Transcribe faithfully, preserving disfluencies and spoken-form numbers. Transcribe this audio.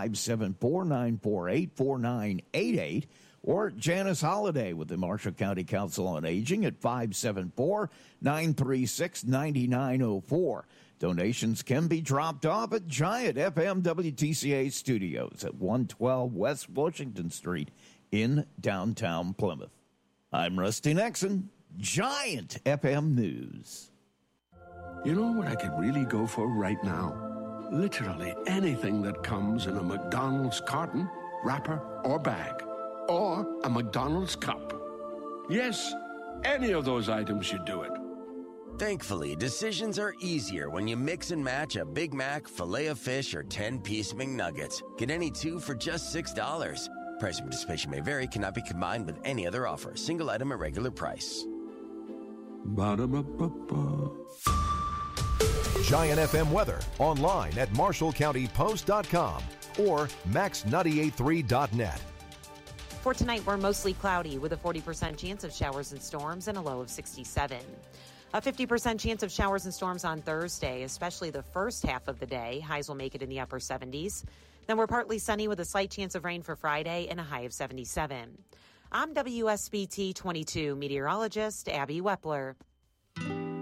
five seven four, nine four eight, four nine eight eight. Or Janice Holliday with the Marshall County Council on Aging at five seven four, nine three six, nine nine zero four. Donations can be dropped off at Giant F M W T C A Studios at one twelve West Washington Street in downtown Plymouth. I'm Rusty Nexon, Giant F M News. You know what I could really go for right now? Literally anything that comes in a McDonald's carton, wrapper, or bag. Or a McDonald's cup. Yes, any of those items should do it. Thankfully, decisions are easier when you mix and match a Big Mac, Filet-O-Fish, or ten-piece McNuggets. Get any two for just six dollars. Price and participation may vary, cannot be combined with any other offer. Single item at regular price. Ba-da-ba-ba-ba. Giant F M weather online at marshall county post dot com or max nine eight three dot net. For tonight, we're mostly cloudy with a forty percent chance of showers and storms and a low of sixty-seven. A fifty percent chance of showers and storms on Thursday, especially the first half of the day. Highs will make it in the upper seventies. Then we're partly sunny with a slight chance of rain for Friday and a high of seventy-seven. I'm W S B T twenty-two meteorologist Abby Wepler.